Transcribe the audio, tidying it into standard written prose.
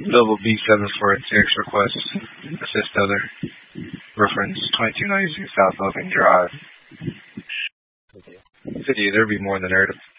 Double B746 request assist other. Reference 2296 South Loving Drive. 50, there'd be more than there.